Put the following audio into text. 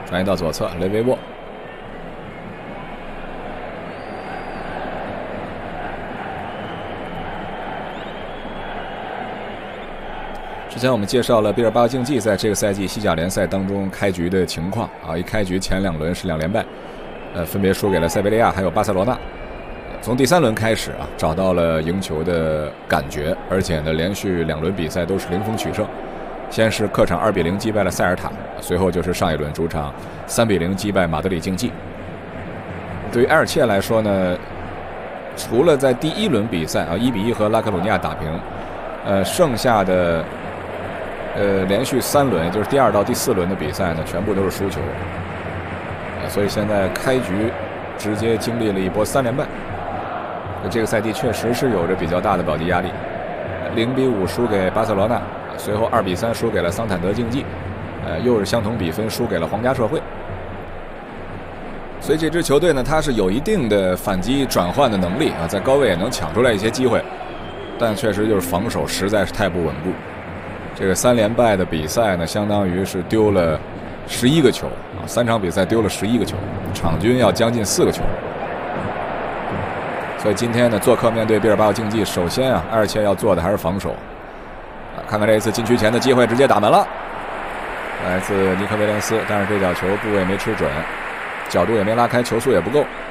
转移到左侧，雷维沃。之前我们介绍了毕尔巴鄂竞技在这个赛季西甲联赛当中开局的情况啊，一开局前2轮是2连败，分别输给了塞维利亚还有巴塞罗那。从第3轮开始啊，找到了赢球的感觉，而且呢，连续2轮比赛都是零封取胜。先是客场2比0击败了塞尔塔，随后就是上一轮主场3比0击败马德里竞技。对于埃尔切来说呢，除了在第1轮比赛啊1比1和拉科鲁尼亚打平，剩下的连续3轮，也就是第2到第4轮的比赛呢，全部都是输球。所以现在开局直接经历了一波3连败。这个赛季确实是有着比较大的保级压力，0比5输给巴塞罗那，随后2比3输给了桑坦德竞技，又是相同比分输给了皇家社会。所以这支球队呢，它是有一定的反击转换的能力啊，在高位也能抢出来一些机会，但确实就是防守实在是太不稳固。这个3连败的比赛呢，相当于是丢了11个球啊，3场比赛丢了11个球，场均要将近4个球。所以今天呢，做客面对毕尔巴鄂竞技，首先啊，埃尔切要做的还是防守。看看这一次禁区前的机会，直接打门了，来自尼克威廉斯，但是这脚球部位没吃准，角度也没拉开，球速也不够。